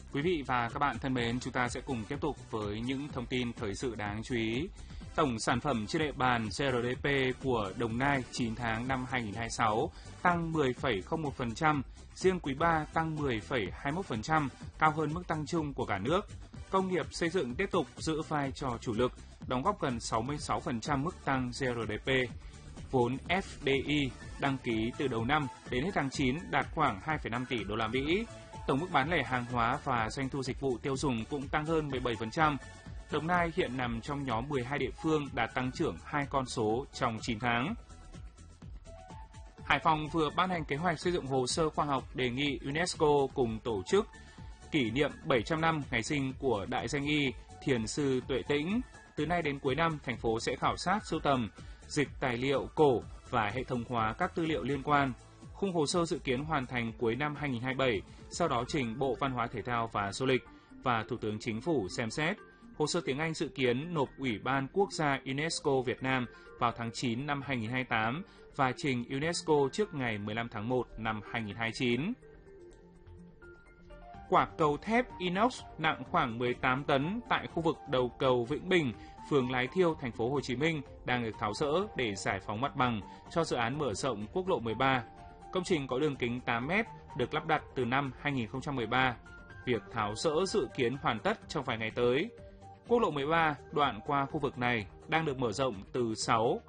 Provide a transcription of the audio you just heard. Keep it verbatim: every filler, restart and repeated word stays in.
Quý vị và các bạn thân mến, chúng ta sẽ cùng tiếp tục với những thông tin thời sự đáng chú ý. Tổng sản phẩm trên địa bàn giê rờ đê pê của Đồng Nai chín tháng năm hai nghìn không trăm hai mươi sáu tăng mười phẩy không một phần trăm, riêng quý ba tăng mười phẩy hai mươi mốt phần trăm, cao hơn mức tăng chung của cả nước. Công nghiệp xây dựng tiếp tục giữ vai trò chủ lực, đóng góp gần sáu mươi sáu phần trăm mức tăng giê rờ đê pê. Vốn ép đê i đăng ký từ đầu năm đến hết tháng chín đạt khoảng hai phẩy năm tỷ đô la Mỹ. Tổng mức bán lẻ hàng hóa và doanh thu dịch vụ tiêu dùng cũng tăng hơn mười bảy phần trăm. Đồng Nai hiện nằm trong nhóm mười hai địa phương đạt tăng trưởng hai con số trong chín tháng. Hải Phòng vừa ban hành kế hoạch xây dựng hồ sơ khoa học đề nghị UNESCO cùng tổ chức kỷ niệm bảy trăm năm ngày sinh của đại danh y Thiền sư Tuệ Tĩnh. Từ nay đến cuối năm, thành phố sẽ khảo sát sưu tầm, dịch tài liệu cổ và hệ thống hóa các tư liệu liên quan. Khung hồ sơ dự kiến hoàn thành cuối năm hai nghìn không trăm hai mươi bảy, sau đó trình Bộ Văn hóa Thể thao và Du lịch và Thủ tướng Chính phủ xem xét. Hồ sơ tiếng Anh dự kiến nộp Ủy ban Quốc gia UNESCO Việt Nam vào tháng chín năm hai nghìn không trăm hai mươi tám và trình UNESCO trước ngày mười lăm tháng một năm hai nghìn không trăm hai mươi chín. Quả cầu thép inox nặng khoảng mười tám tấn tại khu vực đầu cầu Vĩnh Bình, phường Lái Thiêu, thành phố Hồ Chí Minh đang được tháo dỡ để giải phóng mặt bằng cho dự án mở rộng quốc lộ mười ba. Công trình có đường kính tám mét, được lắp đặt từ năm hai nghìn không trăm mười ba. Việc tháo dỡ dự kiến hoàn tất trong vài ngày tới. Quốc lộ mười ba đoạn qua khu vực này đang được mở rộng từ sáu